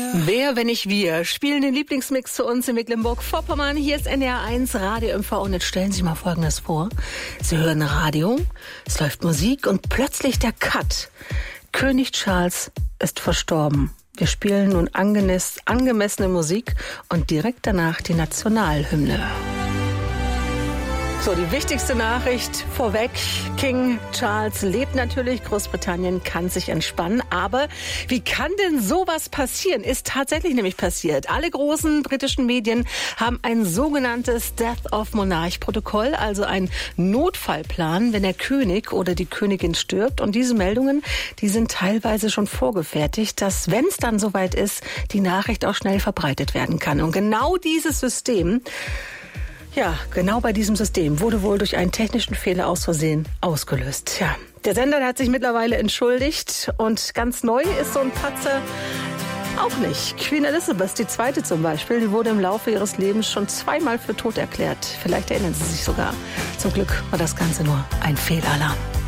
Wer, wenn nicht wir, spielen den Lieblingsmix für uns in Mecklenburg-Vorpommern. Hier ist NDR1 Radio MV und jetzt stellen Sie sich mal Folgendes vor. Sie hören Radio, es läuft Musik und plötzlich der Cut. König Charles ist verstorben. Wir spielen nun angemessene Musik und direkt danach die Nationalhymne. So, die wichtigste Nachricht vorweg. King Charles lebt natürlich. Großbritannien kann sich entspannen. Aber wie kann denn sowas passieren? Ist tatsächlich nämlich passiert. Alle großen britischen Medien haben ein sogenanntes Death of Monarch-Protokoll, also ein Notfallplan, wenn der König oder die Königin stirbt. Und diese Meldungen, die sind teilweise schon vorgefertigt, dass, wenn es dann soweit ist, die Nachricht auch schnell verbreitet werden kann. Und genau dieses System, ja, genau bei diesem System wurde wohl durch einen technischen Fehler aus Versehen ausgelöst. Ja, der Sender hat sich mittlerweile entschuldigt und ganz neu ist so ein Patzer auch nicht. Queen Elizabeth II. Zum Beispiel, die wurde im Laufe ihres Lebens schon zweimal für tot erklärt. Vielleicht erinnern Sie sich sogar. Zum Glück war das Ganze nur ein Fehlalarm.